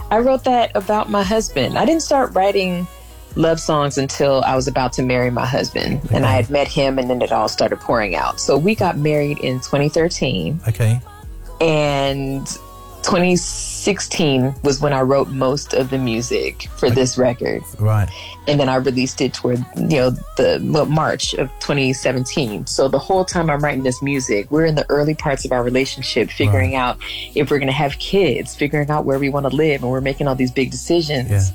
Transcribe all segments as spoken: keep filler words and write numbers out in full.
I wrote that about my husband. I didn't start writing love songs until I was about to marry my husband. Okay. And I had met him, and then it all started pouring out. So we got married in twenty thirteen. Okay. And twenty sixteen was when I wrote most of the music for this record. Right. And then I released it toward, you know, the March of twenty seventeen. So the whole time I'm writing this music, we're in the early parts of our relationship, figuring right. out if we're going to have kids, figuring out where we want to live, and we're making all these big decisions. Yeah.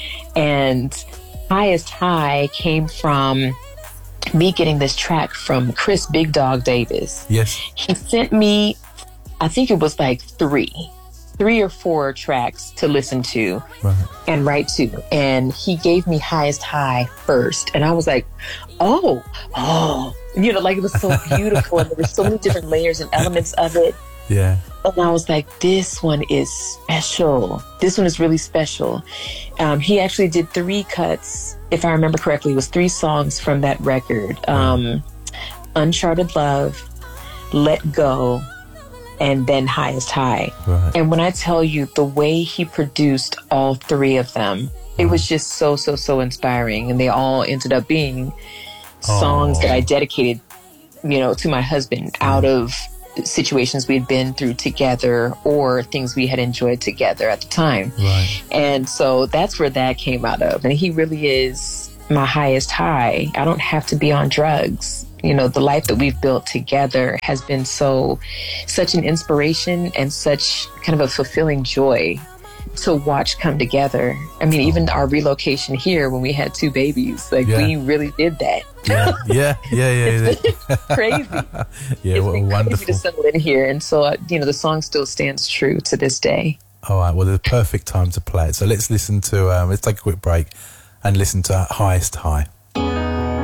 And Highest High came from me getting this track from Chris Big Dog Davis. Yes. He sent me, I think it was like three. three or four tracks to listen to right. and write to. And he gave me Highest High first. And I was like, oh, oh, you know, like it was so beautiful. And there were so many different layers and elements of it. Yeah. And I was like, this one is special. This one is really special. Um, he actually did three cuts, if I remember correctly. It was three songs from that record. Um, Uncharted Love, Let Go, and then Highest High. Right. And when I tell you the way he produced all three of them, it was just so, so, so inspiring. And they all ended up being songs oh. that I dedicated, you know, to my husband out of situations we had been through together or things we had enjoyed together at the time. Right. And so that's where that came out of. And he really is my highest high. I don't have to be on drugs. You know, the life that we've built together has been so, such an inspiration and such kind of a fulfilling joy to watch come together. I mean, even our relocation here when we had two babies, like yeah. we really did that. Yeah, yeah, yeah, yeah. It's been crazy. Yeah, it's what been wonderful. Crazy to settle in here. And so, uh, you know, the song still stands true to this day. All right, well, the perfect time to play it. So let's listen to, um, let's take a quick break and listen to Highest High.